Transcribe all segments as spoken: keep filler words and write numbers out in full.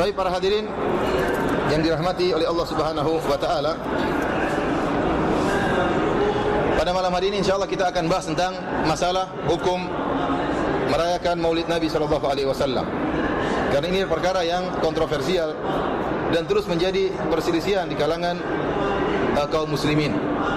Baik para hadirin yang dirahmati oleh Allah Subhanahu wa taala, pada malam hari ini insyaallah kita akan bahas tentang masalah hukum merayakan Maulid Nabi sallallahu alaihi wasallam. Karena ini perkara yang kontroversial dan terus menjadi perselisihan di kalangan uh, kaum muslimin.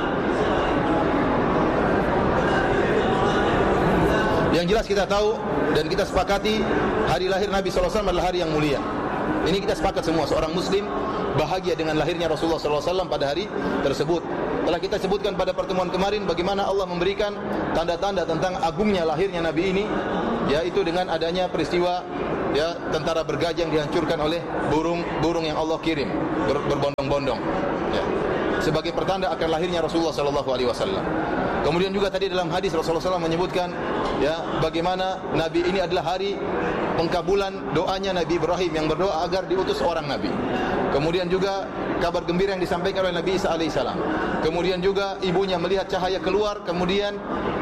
Yang jelas kita tahu dan kita sepakati hari lahir Nabi sallallahu alaihi wasallam adalah hari yang mulia. Ini kita sepakat semua, seorang muslim bahagia dengan lahirnya Rasulullah sallallahu alaihi wasallam pada hari tersebut. Telah kita sebutkan pada pertemuan kemarin bagaimana Allah memberikan tanda-tanda tentang agungnya lahirnya Nabi ini, yaitu dengan adanya peristiwa ya tentara bergajah yang dihancurkan oleh burung-burung yang Allah kirim ber, berbondong-bondong ya, sebagai pertanda akan lahirnya Rasulullah sallallahu alaihi wasallam. Kemudian juga tadi dalam hadis Rasulullah sallallahu alaihi wasallam menyebutkan ya bagaimana Nabi ini adalah hari pengkabulan doanya Nabi Ibrahim yang berdoa agar diutus seorang Nabi. Kemudian juga kabar gembira yang disampaikan oleh Nabi Isa alaihissalam. Kemudian juga ibunya melihat cahaya keluar, kemudian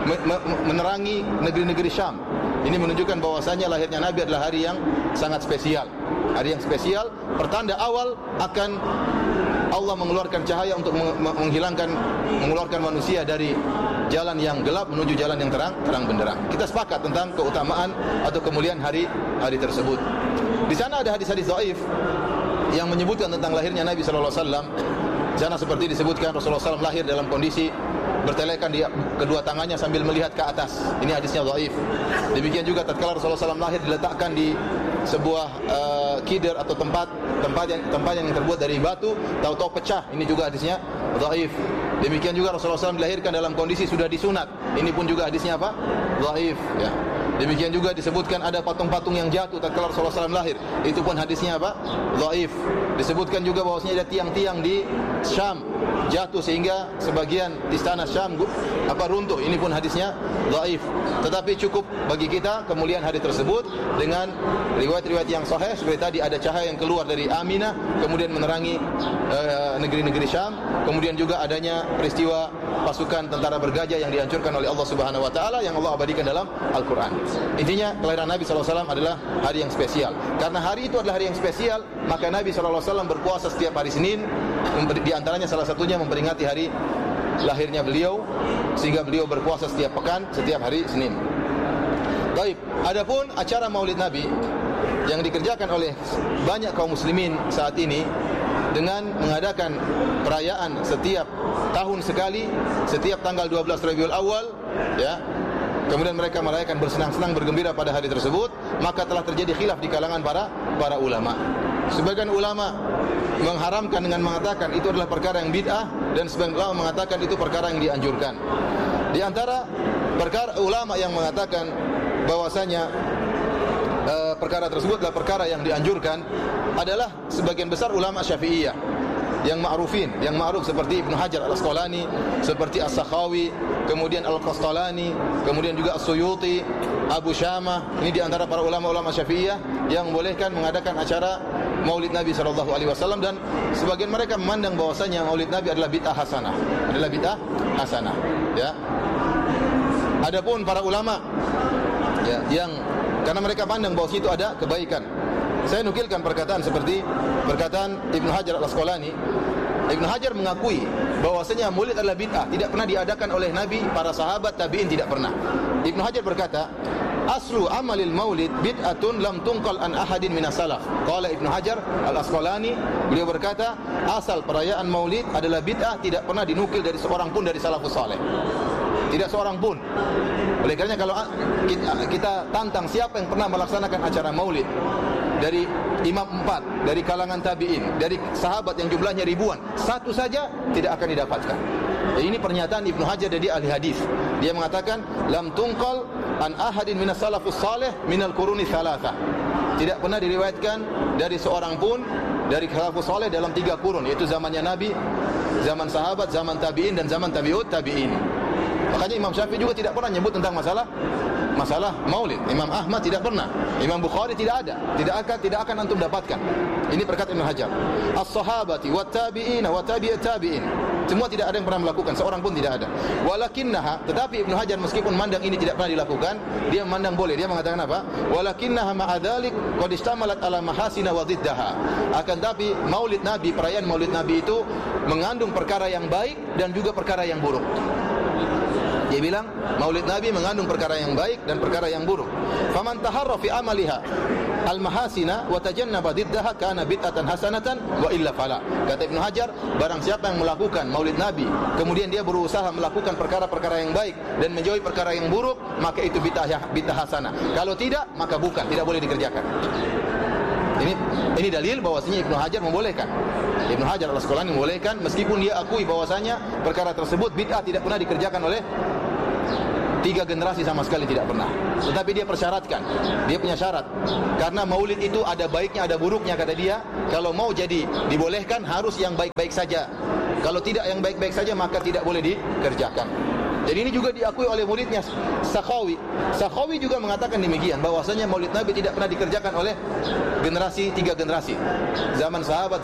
menerangi negeri-negeri Syam. Ini menunjukkan bahwasanya lahirnya Nabi adalah hari yang sangat spesial. Hari yang spesial, pertanda awal akan Allah mengeluarkan cahaya untuk menghilangkan, mengeluarkan manusia dari jalan yang gelap menuju jalan yang terang, terang benderang. Kita sepakat tentang keutamaan atau kemuliaan hari hari tersebut. Di sana ada hadis-hadis dhaif yang menyebutkan tentang lahirnya Nabi sallallahu alaihi wasallam. Di sana seperti disebutkan Rasulullah sallallahu alaihi wasallam lahir dalam kondisi bertelekan di kedua tangannya sambil melihat ke atas. Ini hadisnya dhaif. Demikian juga tatkala Rasulullah sallallahu alaihi wasallam lahir diletakkan di sebuah uh, kider atau tempat tempat yang tempat yang terbuat dari batu, tahu-tahu pecah. Ini juga hadisnya dhaif. Demikian juga Rasulullah sallallahu alaihi wasallam dilahirkan dalam kondisi sudah disunat. Ini pun juga hadisnya apa? Dhaif ya. Demikian juga disebutkan ada patung-patung yang jatuh tatkala Rasulullah sallallahu alaihi wasallam lahir. Itu pun hadisnya apa? Dhaif. Disebutkan juga bahwasanya ada tiang-tiang di Syam jatuh sehingga sebagian istana Syam apa runtuh. Ini pun hadisnya dhaif. Tetapi cukup bagi kita kemuliaan hari tersebut dengan riwayat-riwayat yang sahih. Seperti tadi ada cahaya yang keluar dari Aminah kemudian menerangi uh, negeri-negeri Syam. Kemudian juga adanya peristiwa pasukan tentara bergajah yang dihancurkan oleh Allah Subhanahu wa taala yang Allah abadikan dalam Al-Qur'an. Intinya kelahiran Nabi sallallahu alaihi wasallam adalah hari yang spesial. Karena hari itu adalah hari yang spesial, maka Nabi sallallahu alaihi wasallam berpuasa setiap hari Senin. Di antaranya salah satunya memperingati hari lahirnya beliau, sehingga beliau berpuasa setiap pekan, setiap hari Senin. Baik, adapun acara Maulid Nabi yang dikerjakan oleh banyak kaum muslimin saat ini dengan mengadakan perayaan setiap tahun sekali, setiap tanggal dua belas Rabiul Awal ya. Kemudian mereka merayakan bersenang-senang bergembira pada hari tersebut, maka telah terjadi khilaf di kalangan para para ulama. Sebagian ulama mengharamkan dengan mengatakan itu adalah perkara yang bid'ah, dan sebagian ulama mengatakan itu perkara yang dianjurkan. Di antara perkara ulama yang mengatakan bahwasanya uh, perkara tersebut adalah perkara yang dianjurkan adalah sebagian besar ulama Syafi'iyah yang ma'rufin, yang ma'ruf seperti Ibnu Hajar Al-Asqalani, seperti As-Sakhawi, kemudian Al-Qastalani, kemudian juga As-Suyuti, Abu Syamah. Ini di antara para ulama-ulama Syafi'iyah yang membolehkan mengadakan acara Maulid Nabi sallallahu alaihi wasallam, dan sebagian mereka memandang bahwasanya Maulid Nabi adalah bid'ah hasanah, adalah bid'ah hasanah, ya. Adapun para ulama ya yang karena mereka pandang bahwa itu ada kebaikan. Saya nukilkan perkataan seperti perkataan Ibnu Hajar Al-Asqalani. Ibnu Hajar mengakui bahwasanya Maulid adalah bid'ah, tidak pernah diadakan oleh Nabi, para sahabat, tabi'in tidak pernah. Ibnu Hajar berkata, aslu amalil maulid bid'atun lam tunqal an ahadin minas salaf. Qala Ibnu Hajar Al-Asqalani, beliau berkata, asal perayaan Maulid adalah bid'ah, tidak pernah dinukil dari seorang pun dari salafus saleh. Tidak seorang pun. Oleh karenanya kalau kita, kita tantang siapa yang pernah melaksanakan acara Maulid dari imam empat, dari kalangan tabi'in, dari sahabat yang jumlahnya ribuan, satu saja tidak akan didapatkan. Jadi ini pernyataan Ibnu Hajar dari ahli hadis. Dia mengatakan lam tunqal an ahadin minas salafus salih minal quruni thalatha. Tidak pernah diriwayatkan dari seorang pun dari salafus salih dalam tiga kurun, yaitu zamannya Nabi, zaman sahabat, zaman tabi'in, dan zaman tabi'ut tabi'in. Makanya Imam Syafi'i juga tidak pernah menyebut tentang masalah masalah Maulid. Imam Ahmad tidak pernah, Imam Bukhari tidak ada, tidak akan tidak akan antum dapatkan. Ini perkataan Ibnu Hajar. As-sahabati wat tabi'in wa tabi'ut tabi'in. Semua tidak ada yang pernah melakukan, seorang pun tidak ada. Walakinnaha, tetapi Ibnu Hajar meskipun mandang ini tidak pernah dilakukan, dia mandang boleh. Dia mengatakan apa? Walakinnaha ma'adzalik qad istamalat ala mahasina wa dhiddaha. Akan tapi Maulid Nabi, perayaan Maulid Nabi itu mengandung perkara yang baik dan juga perkara yang buruk. Dia bilang Maulid Nabi mengandung perkara yang baik dan perkara yang buruk. Faman taharra fi amaliha al-mahasina wa tajannaba diddaha kana bid'atan hasanatan wa illa fala. Kata Ibnu Hajar, barang siapa yang melakukan Maulid Nabi kemudian dia berusaha melakukan perkara-perkara yang baik dan menjauhi perkara yang buruk, maka itu bid'ah bid'ah hasanah. Kalau tidak, maka bukan, tidak boleh dikerjakan. Ini ini dalil bahwasanya Ibnu Hajar membolehkan. Ibnu Hajar Al-Asqalani membolehkan meskipun dia akui bahwasanya perkara tersebut bid'ah tidak pernah dikerjakan oleh tiga generasi sama sekali, tidak pernah. Tetapi dia persyaratkan, dia punya syarat. Karena Maulid itu ada baiknya, ada buruknya, kata dia. Kalau mau jadi dibolehkan harus yang baik-baik saja. Kalau tidak yang baik-baik saja maka tidak boleh dikerjakan. Jadi ini juga diakui oleh muridnya Sakhawi. Sakhawi juga mengatakan demikian, bahwasanya Maulid Nabi tidak pernah dikerjakan oleh generasi tiga generasi. Zaman sahabat,